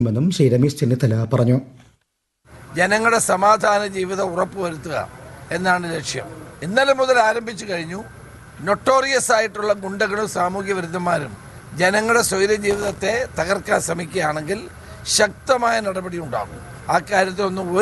നടപ്പാക്കുമെന്നും ശ്രീ രമേശ് ചെന്നിത്തല പറഞ്ഞു. ജനങ്ങളുടെ സമാധാന ജീവിതം ഉറപ്പുവരുത്തുക എന്നാണ് ലക്ഷ്യം. ഇന്നലെ മുതൽ ആരംഭിച്ചു കഴിഞ്ഞു. നൊട്ടോറിയസ് ആയിട്ടുള്ള ഗുണ്ടകളും സാമൂഹ്യ വിരുദ്ധന്മാരും ജനങ്ങളുടെ സ്വൈര്യ ജീവിതത്തെ തകർക്കാൻ ശ്രമിക്കുകയാണെങ്കിൽ ശക്തമായ നടപടി ഉണ്ടാകും. ആ കാര്യത്തിലൊന്നും